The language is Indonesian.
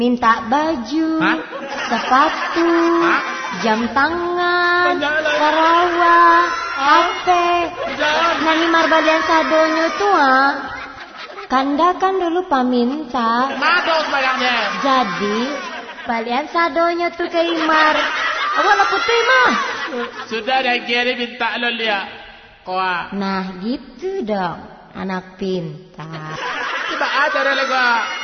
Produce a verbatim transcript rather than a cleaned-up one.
Minta baju, Hah? sepatu, Hah? jam tangan, Jangan. karawang, H P. Jangan. Nani marbalian sadonyo tuh ah. Kanda kan dulu paminta. Madong bayangnya. Jadi balian sadonyo tuh ke Imar. Awak putih mah. Sudah dah kiri minta lo dia. Kau. Nah gitu dong, anak pintar. Tiba ada lagi.